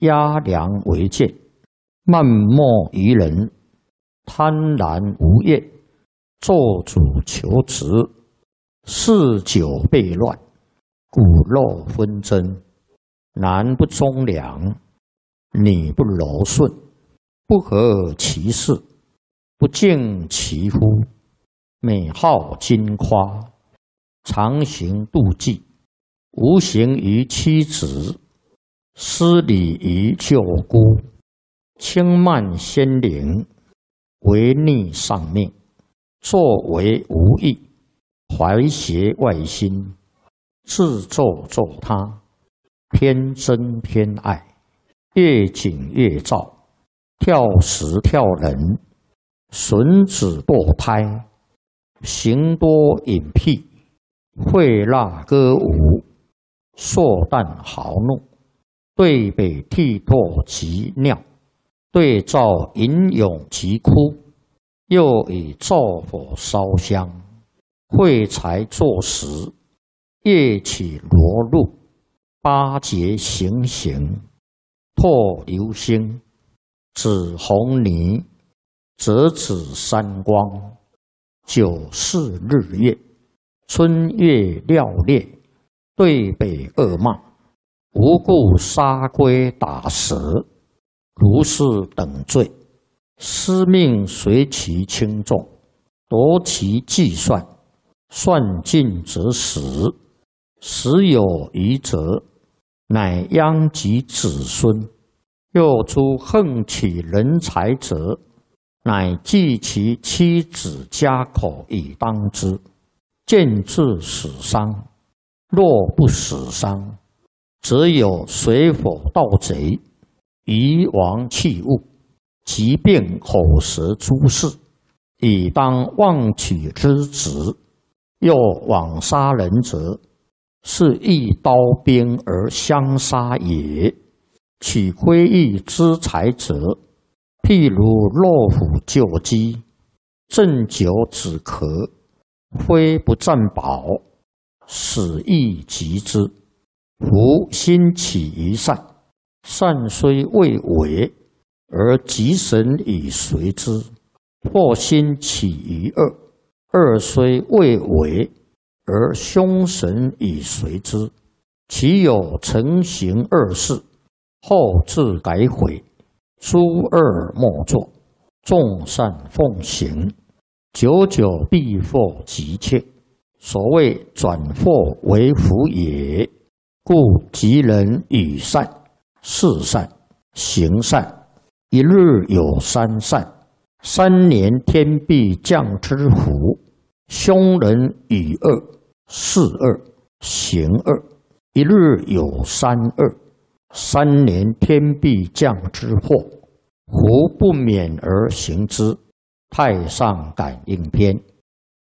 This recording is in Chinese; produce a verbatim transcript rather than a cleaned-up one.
压梁为鉴，漫莫于人，贪婪无厌，做主求职，嗜酒悖乱，骨肉纷争，男不忠良，女不柔顺，不合其事，不敬其夫，美好矜夸，常行妒忌，无形于妻子，失礼于舅姑，轻慢先灵，违逆上命，作为无益，怀邪外心，自咒咒他，偏憎偏爱，越紧越躁，跳时跳人，损子堕胎，行多隐僻，会蜡歌舞，硕诞豪怒，对北涕唾及尿，对灶吟咏及哭，又以灶火烧香，会财作食，夜起罗露，八节行刑，唾流星，紫红泥，折指三光，九四日月，春月料烈，对北恶骂，无故杀龟打蛇，如是等罪，司命随其轻重，夺其计算，算尽则死，死有余则，乃殃及子孙。又诸横取人才者，乃计其妻子家口以当之，见至死伤。若不死伤，则有水火盗贼，夷王弃物，疾病口舌诸事，以当妄取之职。又枉杀人者，是一刀兵而相杀也。取窥益之财者，譬如落虎救鸡，鸩酒止咳，非不占宝，死亦及之。夫心起于善，善虽未为，而吉神以随之；或心起于恶，恶虽未为，而凶神以随之。其有成行恶事，后自改悔，诸恶莫作，众善奉行，久久必获吉切。所谓转祸为福也。故吉人与善、事善、行善，一日有三善，三年天必降之福。凶人与恶、事恶、行恶，一日有三恶，三年天必降之祸。胡不免而行之。太上感应篇。